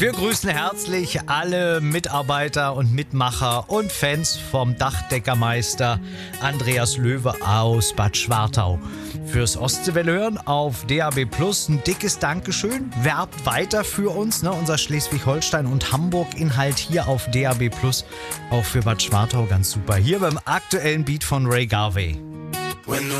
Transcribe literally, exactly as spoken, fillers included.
Wir grüßen herzlich alle Mitarbeiter und Mitmacher und Fans vom Dachdeckermeister Andreas Löwe aus Bad Schwartau. Fürs Ostseewelle hören auf D A B Plus ein dickes Dankeschön. Werbt weiter für uns, ne? Unser Schleswig-Holstein und Hamburg-Inhalt hier auf D A B Plus. Auch für Bad Schwartau ganz super. Hier beim aktuellen Beat von Ray Garvey.